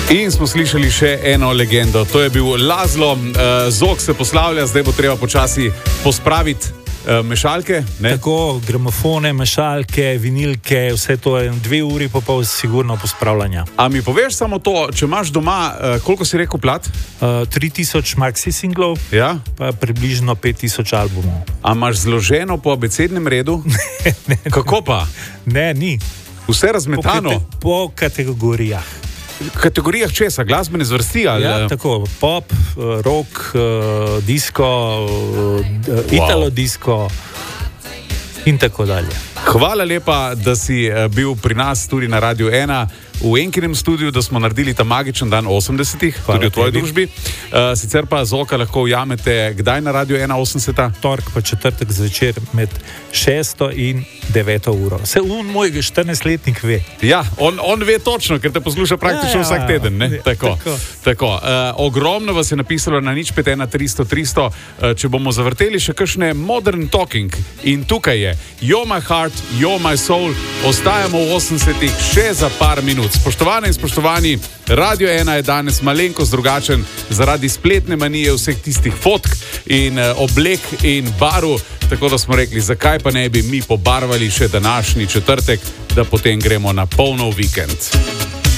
In smo slišali še eno legendo, to je bil Lazlo. Zog se poslavlja, zdaj bo treba počasi pospraviti mešalke. Ne? Tako, gramofone, mešalke, vinilke, vse to je 2 uri pa pol sigurno pospravljanja. A mi poveš samo to, če imaš doma, koliko si rekel plat? 3000 maxi singlov, Ja? pa približno 5000 albumov. A imaš zloženo po abecednem redu? Ne. Kako pa? Ne, ni. Vse razmetano? Po kategorijah. Kategorijah česa? Glasbene zvrsti? Ali? Ja, tako, pop, rock, disco, italo disco in tako dalje. Hvala lepa, da si bil pri nas tudi na Radiu 1 v Enkinem studiu, da smo naredili ta magičen dan 80-ih, tudi v tvoji družbi. Sicer pa Zoka lahko ujamete kdaj na Radiu 1 80-a? Tork pa četrtek zvečer med 6. in 9. uro. Se moj 14-letnik ve. Ja, on ve točno, ker te posluša praktično vsak teden. Ne? Tako. Ogromno vas je napisalo na 051 300 300. Če bomo zavrteli še kakšne modern talking. In tukaj je You're my heart, you're my soul. Ostajamo v 80-ih še za par minut. Spoštovane in spoštovani, Radio 1 je danes malenkost drugačen zaradi spletne manije vseh tistih fotk in oblek in barv. Tako da smo rekli, zakaj pa ne bi mi pobarvali še današnji četrtek, da potem gremo na polno vikend.